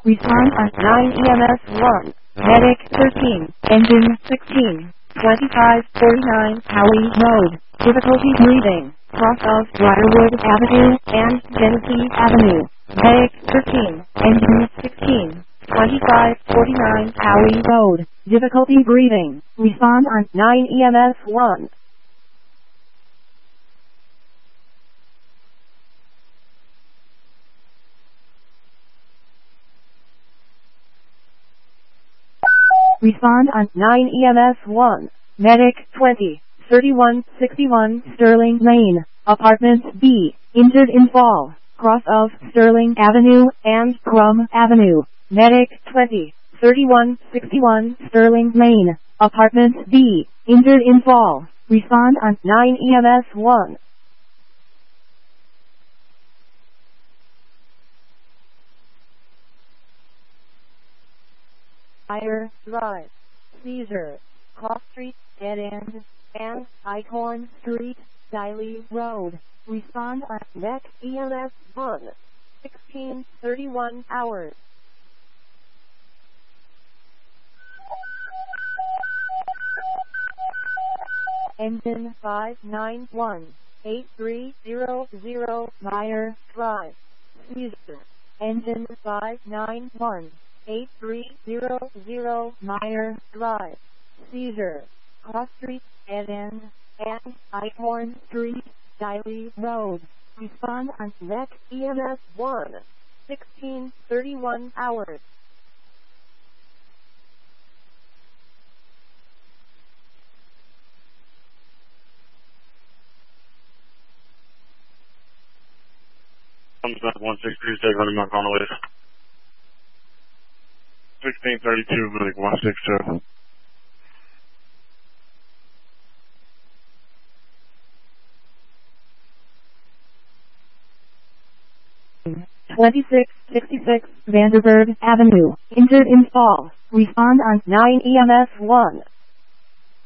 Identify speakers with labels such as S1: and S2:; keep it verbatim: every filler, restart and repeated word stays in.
S1: Respond on nine E M S one. Medic thirteen. Engine sixteen. twenty-five forty-nine Howie Road. Difficulty breathing. Cross of Briarwood Avenue and Genesee Avenue. Medic thirteen. Engine sixteen. twenty-five forty-nine Howie Road. Difficulty breathing. Respond on nine E M S one. Respond on nine E M S one. Medic twenty. thirty-one sixty-one Sterling Lane. Apartment B. Injured in fall. Cross of Sterling Avenue and Crum Avenue. Medic twenty. thirty-one sixty-one Sterling Lane. Apartment B. Injured in fall. Respond on nine E M S one. Fire Drive. Seizure. Cross Street, Dead End, and Eichhorn Street, Diley Road. Respond on next E M S one. sixteen thirty-one hours. Engine five nine one. eight three zero zero Meyer Drive. Seizure. Engine five nine one. eight three zero zero Meyer Drive. Seizure. Cross Street, Dead End, and Eichhorn Street, Diley Road. Respond on next E M S one. sixteen thirty-one hours.
S2: Comes back one six three six running back on the way. sixteen thirty-two, Billy one six two.
S1: twenty-six sixty-six Vanderburg Avenue. Injured in fall. Respond on nine E M S one.